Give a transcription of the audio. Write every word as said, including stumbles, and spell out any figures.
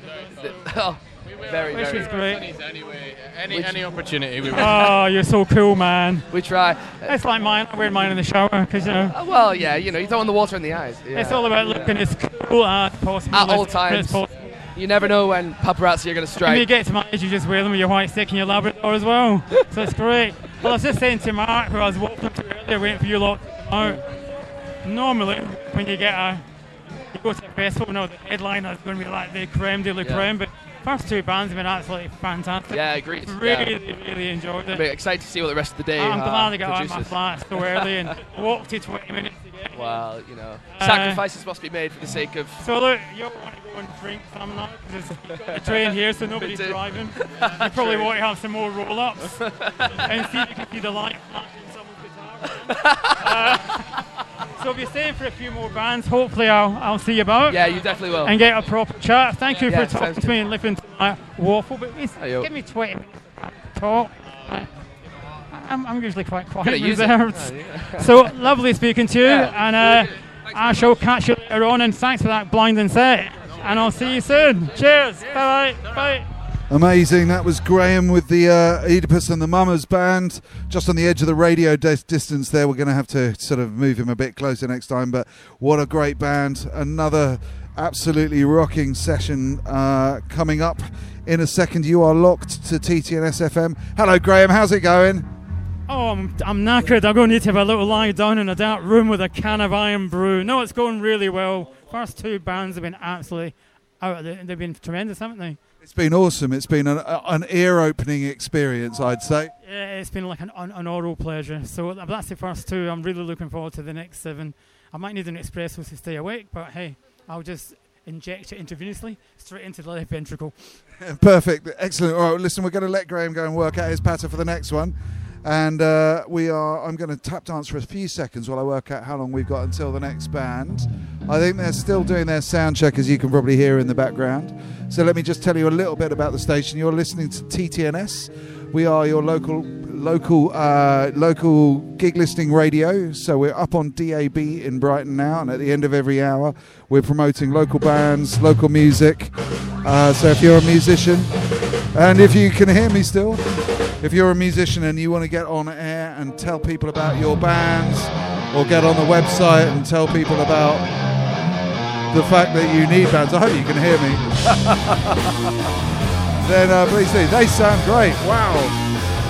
Oh, very, Which very. is great. Anyway, any Which- any opportunity we will. Oh, you're so cool, man. We try. It's like mine. I wear mine in the shower because you know Uh, well, yeah, you know, you don't want the water in the eyes. Yeah. it's all about looking as cool as possible. At all as times. as possible. You never know when paparazzi are going to When you strike. get to my age, you just wear them with your white stick and your Labrador as well. So it's great. Well, I was just saying to Mark, who I was walking to earlier, waiting for you lot to come out. Normally, when you get a, you go to a festival, no, the headliner is going to be like the creme de la Yeah. creme, but first two bands have been absolutely fantastic. Yeah, agreed. Really, Yeah. really enjoyed it. I'm excited to see what the rest of the day I'm uh, glad I got out of my produces. flat so early and walked to twenty minutes to get here. Well, you know, Uh, sacrifices must be made for the sake of. So look, you all want to go and drink some now because you've got the train here, so nobody's do. driving. You probably True. want to have some more roll-ups and see if you can see the light flashing someone's guitar. uh, so if you're staying for a few more bands, hopefully I'll I'll see you about Yeah, you definitely will. and get a proper chat. Thank you Yeah, for talking sounds to me and listening to my waffle. But it's, Ayo. give me twenty minutes to talk. I'm, I'm usually quite quiet Gotta and use it. reserved. Oh, yeah. So lovely speaking to you, Yeah. and uh, I shall catch you later on. And thanks for that blinding set. And I'll see you soon. Cheers. Bye bye. Bye. Amazing. That was Graham with the uh, Oedipus and the Mummers band, just on the edge of the radio dis- distance there. We're going to have to sort of move him a bit closer next time, but what a great band. Another absolutely rocking session uh, coming up in a second. You are locked to T T N S F M. Hello, Graham. How's it going? Oh, I'm, I'm knackered. I'm going to need to have a little lie down in a dark room with a can of Iron Brew. No, it's going really well. First two bands have been absolutely out of the, they've been tremendous, haven't they? It's been awesome. It's been an, an ear-opening experience, I'd say. Yeah, it's been like an, an, an oral pleasure. So that's the first two. I'm really looking forward to the next seven. I might need an espresso to stay awake, but hey, I'll just inject it intravenously straight into the left ventricle. Perfect. Excellent. All right, listen, we're going to let Graham go and work out his patter for the next one. And uh, we are. I'm going to tap dance for a few seconds while I work out how long we've got until the next band. I think they're still doing their sound check, as you can probably hear in the background. So let me just tell you a little bit about the station. You're listening to T T N S. We are your local, local, uh, local gig listening radio. So we're up on D A B in Brighton now, and at the end of every hour, we're promoting local bands, local music. Uh, so if you're a musician, and if you can hear me still. If you're a musician and you want to get on air and tell people about your bands, or get on the website and tell people about the fact that you need bands, I hope you can hear me, then uh, please do. They sound great. Wow.